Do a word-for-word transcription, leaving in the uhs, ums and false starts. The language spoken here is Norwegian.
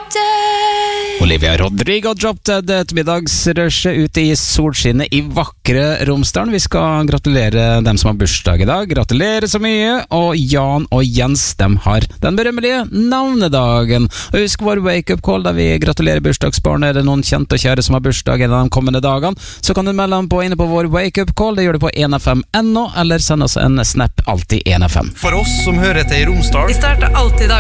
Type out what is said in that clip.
Drop Dead. Olivia Rodrigo Drop Dead, ettermiddagsrushet ute i solskinnet i vakre Romsdalen. Vi skal gratulere dem som har bursdag i dag. Gratulerer så mye. Og Jan og Jens, dem har den berømmelige navnedagen. Og husk vår wake-up call der vi gratulerer bursdagsbarn. Er det noen kjente og kjære som har bursdag en av de kommende dagene, så kan du melde dem på inne på vår wake-up call. Det gjør du på en f m punkt n o, eller send oss en snap alltid en f m. For oss som hører til i Romsdal, Vi starter alltid dagen